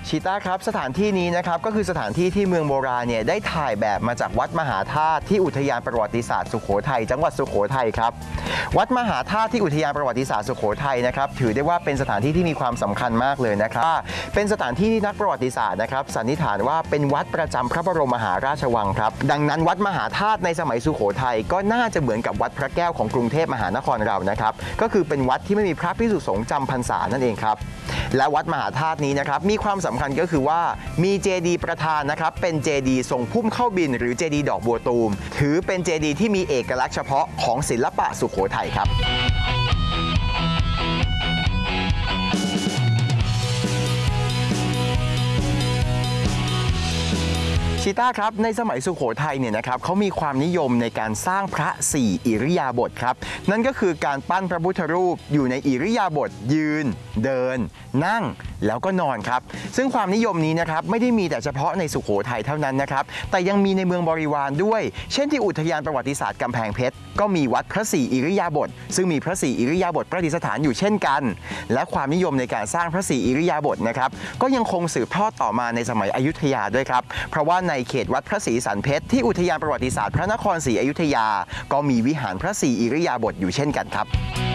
ชีต้าครับสถานที่นี้นะครับก็คือสถานที่ที่เมืองโบราณเนี่ยได้ถ่ายแบบมาจากวัดมหาธาตุที่อุทยานประวัติศาสตร์สุโขทัยจังหวัดสุโขทัยครับวัดมหาธาตุที่อุทยานประวัติศาสตร์สุโขทัยนะครับถือได้ว่าเป็นสถานที่ที่มีความสำคัญมากเลยนะครับเป็นสถานที่ที่นักประวัติศาสตร์นะครับสันนิษฐานว่าเป็นวัดประจำพระบรมมหาราชวังครับดังนั้นวัดมหาธาตุในสมัยสุโขทัยก็น่าจะเหมือนกับวัดพระแก้วของกรุงเทพมหานครเรานะครับก็คือเป็นวัดที่ไม่มีพระภิกษุสงฆ์จำพรรษานั่นเองครับและวัดมหาธาตุนี้นะครับมีความสำคัญก็คือว่ามีเจดีย์ประธานนะครับเป็นเจดีย์ทรงพุ่มเข้าบินหรือเจดีย์ดอกบัวตูมถือเป็นเจดีย์ที่มีเอกลักษณ์เฉพาะของศิลปะสุโขทัยครับชีต้าครับในสมัยสุโขทัยเนี่ยนะครับเขามีความนิยมในการสร้างพระ4อิริยาบถครับนั่นก็คือการปั้นพระพุทธรูปอยู่ในอิริยาบถยืนเดินนั่งแล้วก็นอนครับซึ่งความนิยมนี้นะครับไม่ได้มีแต่เฉพาะในสุโขทัยเท่านั้นนะครับแต่ยังมีในเมืองบริวารด้วยเช่นที่อุทยานประวัติศาสตร์กำแพงเพชรก็มีวัดพระ4อิริยาบถซึ่งมีพระ4อิริยาบถประดิษฐานอยู่เช่นกันและความนิยมในการสร้างพระ4อิริยาบถนะครับก็ยังคงสืบทอดต่อมาในสมัยอยุธยาด้วยครับเพราะว่าในเขตวัดพระศรีสันเพชรที่อุทยานประวัติศาสตร์พระนครศรีอยุธยาก็มีวิหารพระ4อิริยาบถอยู่เช่นกันครับ